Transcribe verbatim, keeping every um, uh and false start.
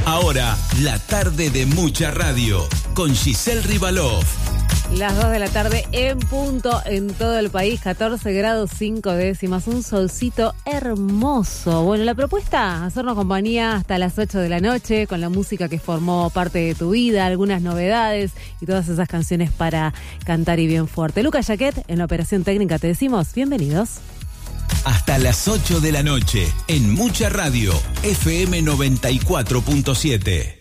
Ahora, la tarde de Mucha Radio, con Giselle Rivalov. Las dos de la tarde en punto en todo el país, catorce grados cinco décimas, un solcito hermoso. Bueno, la propuesta, hacernos compañía hasta las ocho de la noche con la música que formó parte de tu vida, algunas novedades y todas esas canciones para cantar y bien fuerte. Lucas Jaquet, en la operación técnica te decimos bienvenidos. Hasta las ocho de la noche, en Mucha Radio, F M noventa y cuatro punto siete.